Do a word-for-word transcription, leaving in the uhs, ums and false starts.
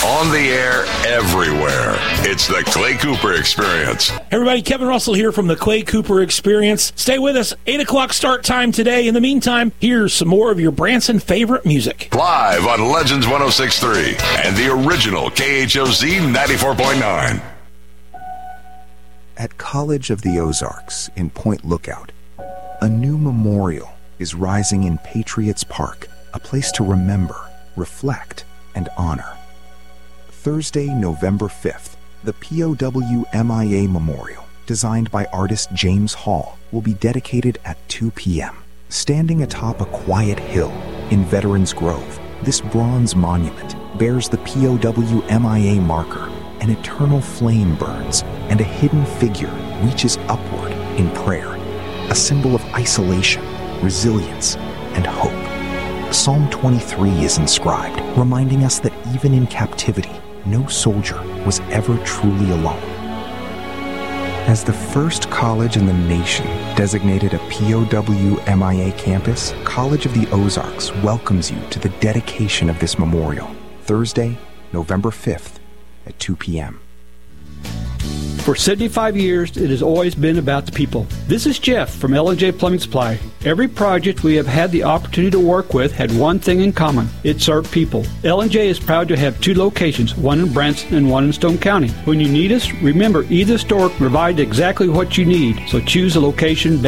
On the air, everywhere. It's the Clay Cooper Experience. Hey everybody, Kevin Russell here from the Clay Cooper Experience. Stay with us. eight o'clock start time today. In the meantime, here's some more of your Branson favorite music. Live on Legends one oh six point three and the original K H O Z ninety-four point nine. At College of the Ozarks in Point Lookout, a new memorial is rising in Patriots Park, a place to remember, reflect, and honor. Thursday, November fifth, the P O W M I A Memorial, designed by artist James Hall, will be dedicated at two p.m. Standing atop a quiet hill in Veterans Grove, this bronze monument bears the P O W M I A marker. An eternal flame burns, and a hidden figure reaches upward in prayer, a symbol of isolation, resilience, and hope. Psalm twenty-three is inscribed, reminding us that even in captivity, no soldier was ever truly alone. As the first college in the nation designated a P O W M I A campus, College of the Ozarks welcomes you to the dedication of this memorial, Thursday, November fifth, at two p.m. For seventy-five years, it has always been about the people. This is Jeff from L and J Plumbing Supply. Every project we have had the opportunity to work with had one thing in common. It served people. L and J is proud to have two locations, one in Branson and one in Stone County. When you need us, remember either store can provide exactly what you need, so choose a location